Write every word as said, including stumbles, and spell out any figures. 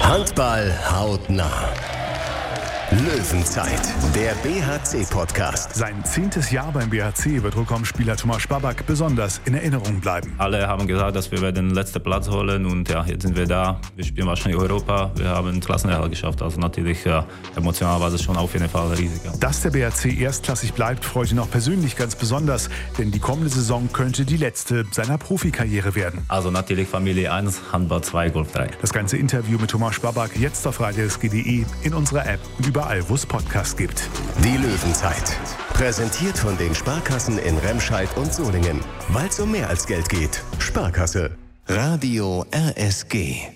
Handball hautnah. Löwenzeit, der B H C-Podcast. Sein zehntes Jahr beim B H C wird Rückraumspieler Tomáš Babák besonders in Erinnerung bleiben. Alle haben gesagt, dass wir den letzten Platz holen und ja, jetzt sind wir da. Wir spielen wahrscheinlich Europa. Wir haben den Klassenerhalt geschafft. Also natürlich ja, emotional war das schon auf jeden Fall riesig. Ja. Dass der B H C erstklassig bleibt, freut ihn auch persönlich ganz besonders, denn die kommende Saison könnte die letzte seiner Profikarriere werden. Also natürlich Familie eins, Handball zwei, Golf drei. Das ganze Interview mit Tomáš Babák jetzt auf radio s g punkt de, in unserer App und überall, wo es Podcasts gibt. Die Löwenzeit. Präsentiert von den Sparkassen in Remscheid und Solingen. Weil es um mehr als Geld geht. Sparkasse. Radio R S G.